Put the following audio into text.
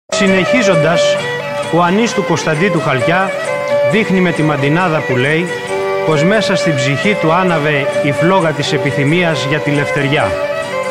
Συνεχίζοντας, ο Ανής του Κωνσταντή του Χαλκιά δείχνει με τη μαντινάδα που λέει πως μέσα στην ψυχή του άναβε η φλόγα της επιθυμίας για τη λευτεριά.